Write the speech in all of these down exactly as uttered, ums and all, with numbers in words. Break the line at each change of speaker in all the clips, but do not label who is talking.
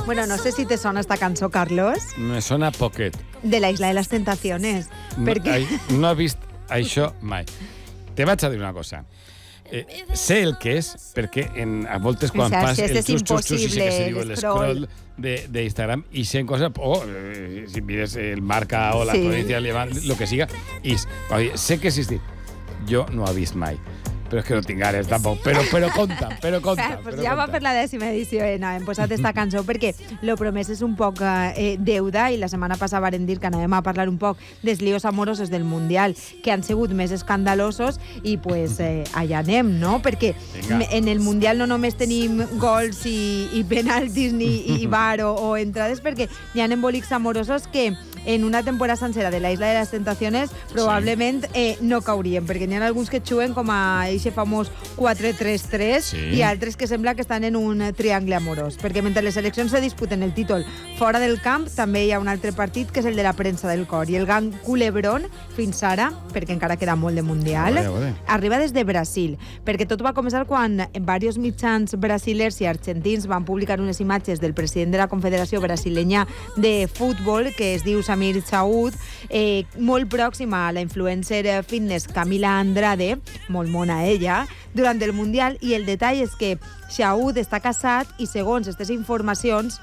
Bueno, no sé si te sona esta cançó, Carlos.
Me sona poquet.
De la Isla de las Tentaciones.
No,
perquè...
ai, no he vist això mai. Te vaig a dir una cosa. Eh, sé el que és, perquè en, a voltes quan
o sea,
pas
si
el
és
xus, xus, xus, sí que se diu
impossible,
l'escroll d'Instagram, i sé coses, o eh, si mires el Marca o la
Sí.
Provincia del Llevant, lo que siga, i sé que existit. Jo no he vist mai. Però és que no tinc ganes, tampoc. Però, però compta, però compta.
Eh, pues
però
ja va
compta.
per la dècima edició, eh? No, hem posat esta cançó perquè lo promès és un poc eh, deuda, i la setmana passada varen dir que anàvem a parlar un poc dels líos amorosos del Mundial, que han sigut més escandalosos, i pues eh, allà anem, no? Perquè
Vinga.
en el Mundial no només tenim gols i, i penaltis ni, i bar o, o entrades, perquè hi ha embolics amorosos que en una temporada sencera de la Isla de las Tentaciones probablement eh, no caurien, perquè n'hi ha alguns que xuen com a eixe famós quatre tres tres,
Sí.
i altres que sembla que estan en un triangle amorós, perquè mentre les seleccions se disputen el títol fora del camp, també hi ha un altre partit que és el de la premsa del cor, i el gang culebrón fins ara, perquè encara queda molt de Mundial,
Vale, vale.
arriba des de Brasil, perquè tot va començar quan diversos mitjans brasilers i argentins van publicar unes imatges del president de la Confederació Brasilenya de Futbol, que es diu Samir Saud, eh, molt pròxima a la influencer fitness Camila Andrade, molt mona ella, durant el Mundial, i el detall és que Saud està casat i, segons aquestes informacions,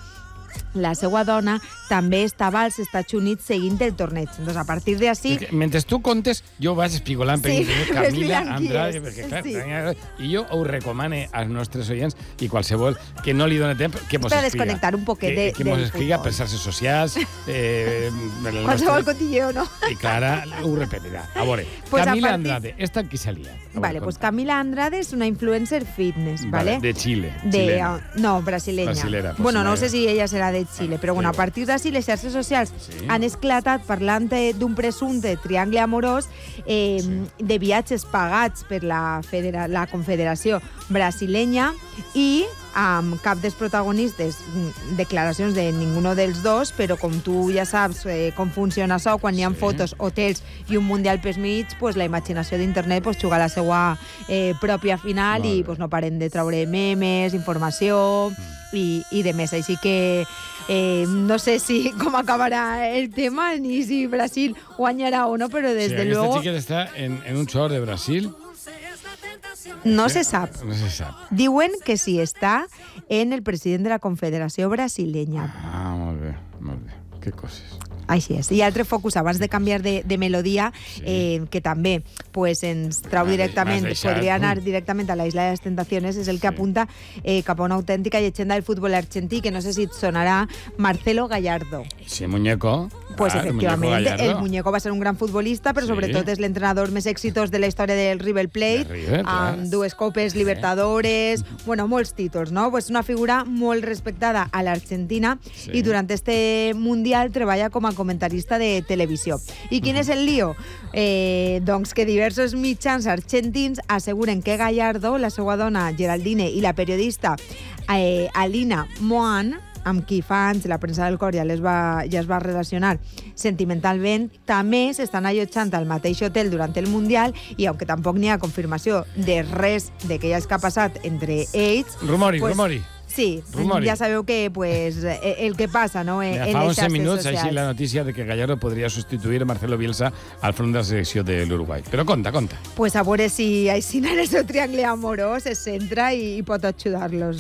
la seva dona també estava als Estats Units seguint el torneig. Doncs a partir d'ací...
Perquè mentre tu contes, jo vaig espigolant per
Sí,
internet
ves
Camila
mirant qui
Andrade,
és.
perquè clar,
Sí.
i jo ho recomane als nostres oients i qualsevol que no li doni temps que mos
Per
escriga.
desconnectar un poquet
que,
de-
que mos
del
escriga
futbol.
per xarxes socials, eh, per el
Qualsevol
nostre-
cotilleo, no?
I Clara ho repetirà. A veure,
Pues a
Camila
partir-
Andrade, esta en qui salia? A veure,
Vale, pues
conta.
Camila Andrade és una influencer fitness, ¿vale?
Vale, de Chile,
De,
chilena.
uh, no, brasileña.
Brasilera, pues
bueno, no
vale.
sé si ella serà de Xile, però bueno, a
Sí.
partir d'ací les xarxes socials
Sí.
han esclatat parlant de- d'un presumpte triangle amorós eh,
Sí.
de viatges pagats per la, federa la Confederació Brasilenya, i amb cap dels protagonistes mm, declaracions de ninguno dels dos, però com tu ja saps eh, com funciona això, quan hi ha
Sí.
fotos, hotels i un Mundial pels mig, pues, la imaginació d'internet pues, juga la seva eh, pròpia final.
Molt
I
bé.
pues, no paren de treure memes, informació
Mm.
i, i de més. Així que eh, no sé si com acabarà el tema ni si Brasil guanyarà o no, però des
Sí,
de
aquesta
luego
xica està en, en un xor de Brasil.
no
Sí?
se sap.
No se sap.
Diuen que sí està en el president de la Confederació Brasilenya.
Ah, molt bé, molt bé. Que coses.
Així és. I altre focus, abans de canviar de, de melodia,
Sí.
eh, que també pues, ens trau
M'has
directament,
deixat,
podria anar
mm.
directament a la Isla de les Tentaciones, és el que
Sí.
apunta eh, cap a una autèntica llegenda del futbol argentí, que no sé si et sonarà, Marcelo Gallardo.
Sí, muñeco.
Pues
Ah,
efectivament,
el
el,
muñeco Gallardo.
muñeco va ser un gran futbolista, però
Sí.
sobretot és l'entrenador més exitós de la història del River Plate,
De River, clar.
amb dues copes
Sí.
Libertadores, bueno, molts títols, no? Pues una figura molt respectada a l'Argentina,
Sí.
i durant este Mundial treballa com a comentarista de televisió. I quin és el lío? Eh, doncs que diversos mitjans argentins asseguren que Gallardo, la seva dona Geraldine i la periodista eh, Alina Moan, amb qui fa anys la premsa del cor ja, les va, ja es va relacionar sentimentalment, també s'estan allotjant al mateix hotel durant el Mundial, i aunque tampoc n'hi ha confirmació de res de què ja és que ha passat entre ells...
Rumori,
pues,
rumori.
Sí,
Rumori.
ja sabeu que pues, eh, el que passa, no?, en,
Mira,
en
fa
les
onze
xarxes
minuts
socials.
així la notícia de que Gallardo podria substituir a Marcelo Bielsa al front de la selecció de l'Uruguai. Però conta, conta.
Pues a veure si així en el seu triangle amorós es centra i, i pot ajudar-los.